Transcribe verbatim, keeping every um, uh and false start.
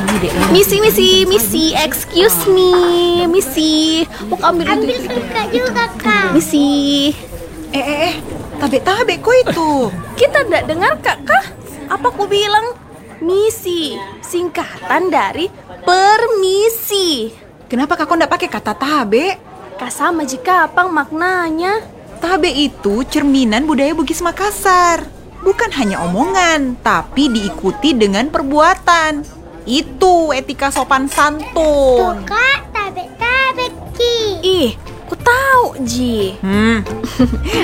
Misi, misi, misi, excuse me, misi. Mau ambil Ambil itu, itu, itu. kakak juga kak. Misi. Eh, eh, eh, tabe-tabe kok itu. Kita tidak dengar kak kah? Apa aku bilang? Misi, singkatan dari permisi. Kenapa kakak ndak pakai kata tabe? Kak sama jika apa maknanya? Tabe itu cerminan budaya Bugis Makassar. Bukan hanya omongan, tapi diikuti dengan perbuatan. Itu etika sopan Tuh santun. kak, tabe tabe ki. Ih, aku tahu Ji. Hmm,